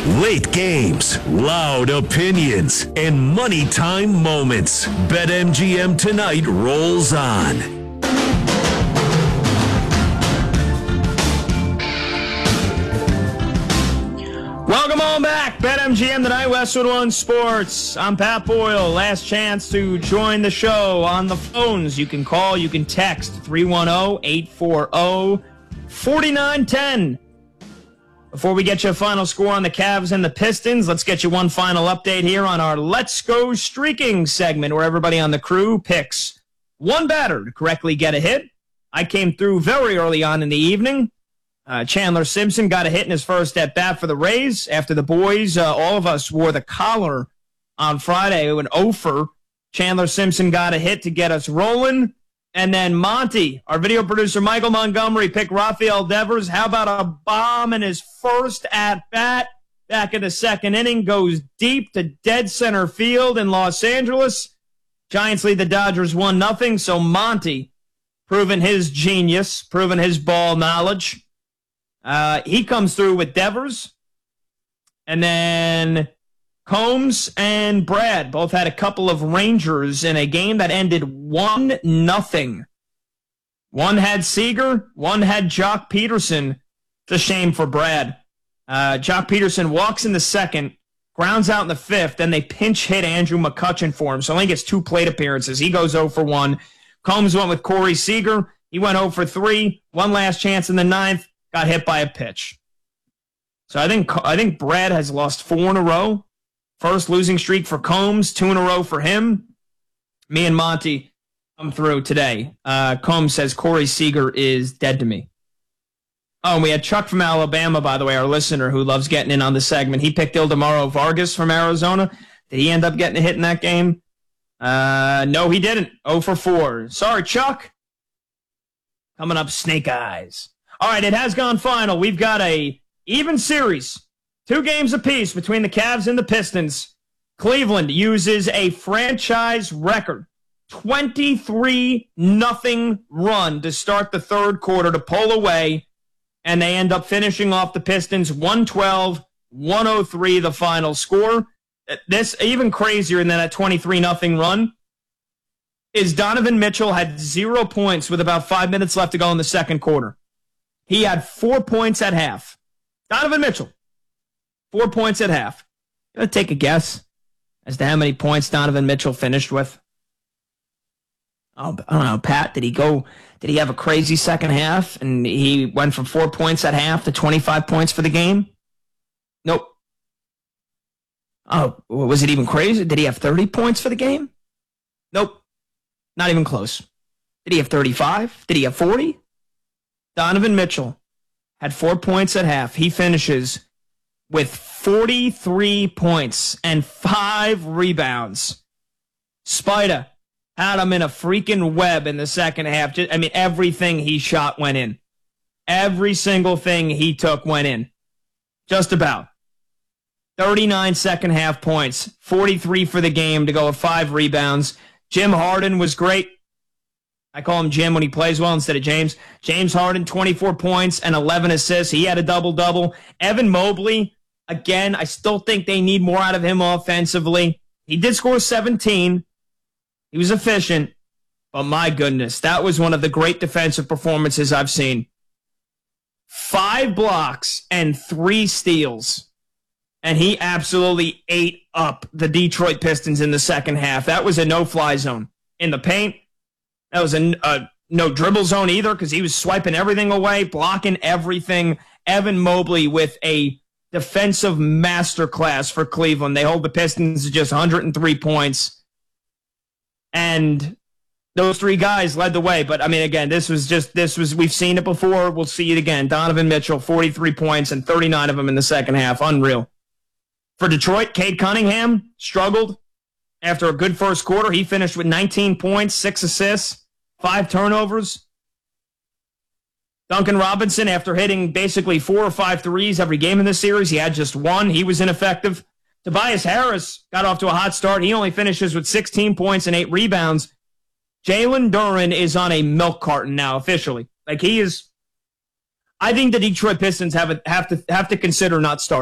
Late games, loud opinions, and money time moments. BetMGM tonight rolls on. Welcome on back. BetMGM tonight, Westwood One Sports. I'm Pat Boyle. Last chance to join the show on the phones. You can call, you can text 310-840-4910. Before we get you a final score on the Cavs and the Pistons, let's get you one final update here on our Let's Go Streaking segment, where everybody on the crew picks one batter to correctly get a hit. I came through very early on in the evening. Chandler Simpson got a hit in his first at-bat for the Rays. After the boys, all of us wore the collar on Friday. An offer. Chandler Simpson got a hit to get us rolling. And then Monty, our video producer Michael Montgomery, picked Rafael Devers. How about a bomb in his first at-bat? Back in the second inning, goes deep to dead center field in Los Angeles. Giants lead the Dodgers 1-0. So Monty, proving his genius, proving his ball knowledge. He comes through with Devers. And then Combs and Brad both had a couple of Rangers in a game that ended 1-0. One had Seager, one had Jock Peterson. It's a shame for Brad. Jock Peterson walks in the second, grounds out in the fifth, then they pinch hit Andrew McCutchen for him, so only gets 2 plate appearances. He goes 0 for 1. Combs went with Corey Seager. He went 0 for 3. One last chance in the ninth, got hit by a pitch. So I think Brad has lost 4 in a row. First losing streak for Combs, 2 in a row for him. Me and Monty come through today. Combs says Corey Seager is dead to me. Oh, and we had Chuck from Alabama, by the way, our listener who loves getting in on the segment. He picked Ildemaro Vargas from Arizona. Did he end up getting a hit in that game? No, he didn't. 0 for 4. Sorry, Chuck. Coming up, Snake Eyes. All right, it has gone final. We've got a even series. 2 games apiece between the Cavs and the Pistons. Cleveland uses a franchise record 23-0 run to start the third quarter to pull away, and they end up finishing off the Pistons 112-103, the final score. This, even crazier than that 23-0 run, is Donovan Mitchell had 0 points with about 5 minutes left to go in the second quarter. He had 4 points at half. Donovan Mitchell. 4 points at half. You want to take a guess as to how many points Donovan Mitchell finished with? Oh, I don't know, Pat. Did he have a crazy second half and he went from 4 points at half to 25 points for the game? Nope. Oh, was it even crazy? Did he have 30 points for the game? Nope. Not even close. Did he have 35? Did he have 40? Donovan Mitchell had 4 points at half. He finishes with 43 points and 5 rebounds. Spida had him in a freaking web in the second half. I mean, everything he shot went in. Every single thing he took went in. Just about. 39 second half points. 43 for the game to go with 5 rebounds. Jim Harden was great. I call him Jim when he plays well instead of James. James Harden, 24 points and 11 assists. He had a double-double. Evan Mobley, again, I still think they need more out of him offensively. He did score 17. He was efficient. But my goodness, that was one of the great defensive performances I've seen. 5 blocks and 3 steals. And he absolutely ate up the Detroit Pistons in the second half. That was a no-fly zone. In the paint, that was a no dribble zone either because he was swiping everything away, blocking everything. Evan Mobley with a defensive masterclass for Cleveland. They hold the Pistons to just 103 points. And those 3 guys led the way. But, I mean, again, we've seen it before. We'll see it again. Donovan Mitchell, 43 points and 39 of them in the second half. Unreal. For Detroit, Cade Cunningham struggled after a good first quarter. He finished with 19 points, 6 assists. 5 turnovers. Duncan Robinson, after hitting basically 4 or 5 threes every game in this series, he had just 1. He was ineffective. Tobias Harris got off to a hot start. He only finishes with 16 points and 8 rebounds. Jalen Duren is on a milk carton now, officially. Like, he is. I think the Detroit Pistons have to consider not starting